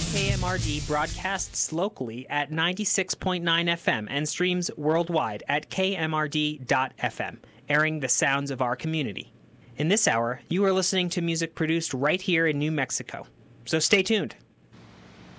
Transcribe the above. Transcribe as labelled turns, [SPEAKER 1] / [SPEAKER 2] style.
[SPEAKER 1] KMRD broadcasts locally at 96.9 FM and streams worldwide at kmrd.fm, airing the sounds of our community. In this hour, you are listening to music produced right here in New Mexico. So stay tuned.